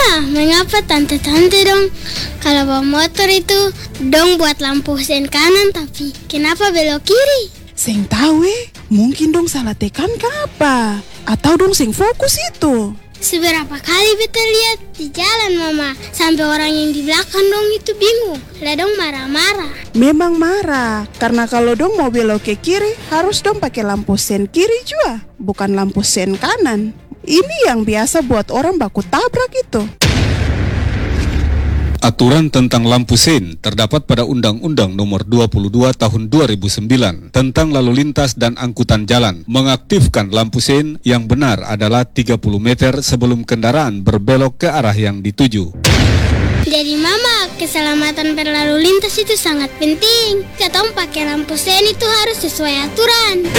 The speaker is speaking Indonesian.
Mengapa tante-tante dong kalau bawa motor itu dong buat lampu sen kanan, tapi kenapa belok kiri? Seng tahu mungkin dong salah tekan ke apa? Atau dong seng fokus itu. Seberapa kali beta lihat di jalan mama, sampai orang yang di belakang dong itu bingung. Lah dong marah-marah. Memang marah, karena kalau dong mau belok ke kiri, harus dong pakai lampu sen kiri juga, bukan lampu sen kanan. Ini yang biasa buat orang baku tabrak itu. Aturan tentang lampu sen terdapat pada Undang-Undang Nomor 22 Tahun 2009 tentang lalu lintas dan angkutan jalan. Mengaktifkan lampu sen yang benar adalah 30 meter sebelum kendaraan berbelok ke arah yang dituju. Jadi mama, keselamatan berlalu lintas itu sangat penting. Katong pakai lampu sen itu harus sesuai aturan.